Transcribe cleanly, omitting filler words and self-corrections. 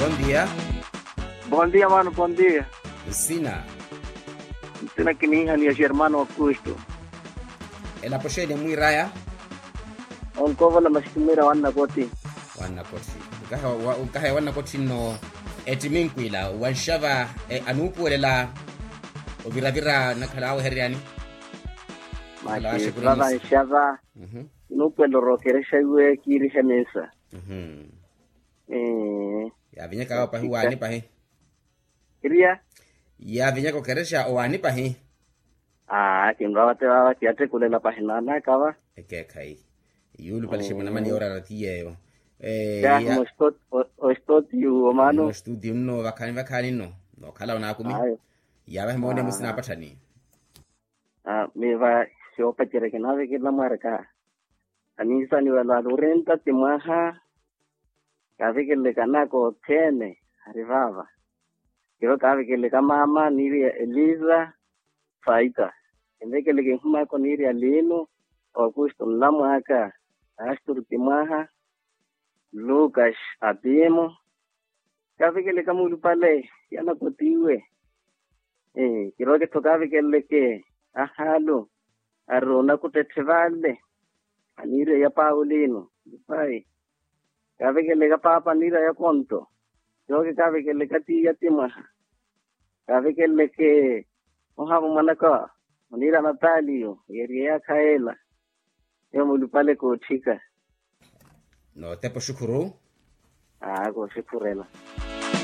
bom dia. Bom dia, mano, bom dia. Sina. Sina kiniha ni Germano Augusto. Ela poshede muy raya. Onko wala masikimira wana koti. Wana koti. Ukahe wana koti no etiminkwila wanshava anupuelela oviravira nakhalao heriani. Machi brava shava. Nupelo rokeresha yue kirisha mesa. Ya vinya ka pa huwa ni pa he. Kiria? Ya vinya ko keresha o ani pa he. Kimrawa te wa tiate kulela pahinana kawa. Eke kai. Yulu pale shimana mani ora ratie yo. Ya o yu mano. No studio no vakani no. No kala una kumi. Ya ba mbone musina patani. Me va siopa tere que nave que la marca. Anisa ni wala lorenta timaha. Kavi que le canako tiene arrivava. Quiero kavi que le mama ni Elisa Faita. Ende que le gema con iri alino Augusto Lamaka Astur Timaha Lucas Abimo. Kavi que le camulu pale yana potiwe. Quiero que tocavi que le que ahalo arona kutetevale anire ya Paulino pai kabe ke le papa nira ya konto yo ke kabe ke le kati ya timaha kabe ke le ke ohabu manaka nira Natalio yeria kaela yo mulupale ko chika no te po shukuru ko shikurela